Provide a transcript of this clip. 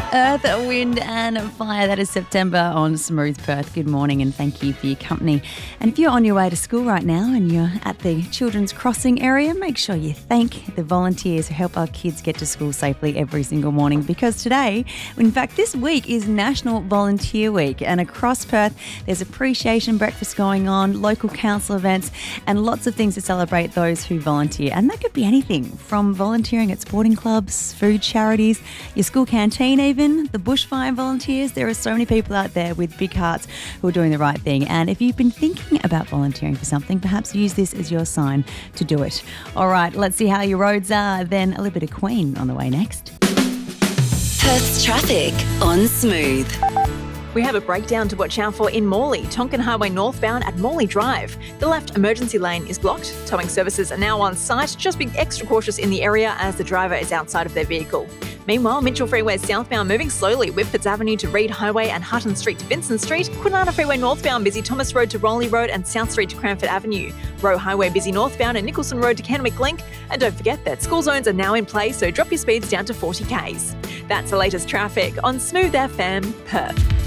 Earth, Wind and Fire. That is September on Smooth Perth. Good morning and thank you for your company. And if you're on your way to school right now and you're at the Children's Crossing area, make sure you thank the volunteers who help our kids get to school safely every single morning, because today, in fact this week, is National Volunteer Week, and across Perth there's appreciation breakfast going on, local council events and lots of things to celebrate those who volunteer. And that could be anything from volunteering at sporting clubs, food charities, your school canteen even, the bushfire volunteers. There are so many people out there with big hearts who are doing the right thing. And if you've been thinking about volunteering for something, perhaps use this as your sign to do it. All right, let's see how your roads are. Then a little bit of Queen on the way next. Perth's traffic on Smooth. We have a breakdown to watch out for in Morley, Tonkin Highway northbound at Morley Drive. The left emergency lane is blocked. Towing services are now on site. Just be extra cautious in the area as the driver is outside of their vehicle. Meanwhile, Mitchell Freeway southbound moving slowly, Whitfords Avenue to Reed Highway and Hutton Street to Vincent Street. Kwinana Freeway northbound busy, Thomas Road to Rowley Road and South Street to Cranford Avenue. Rowe Highway busy northbound and Nicholson Road to Kenwick Link. And don't forget that school zones are now in place, so drop your speeds down to 40 k's. That's the latest traffic on Smooth FM Perth.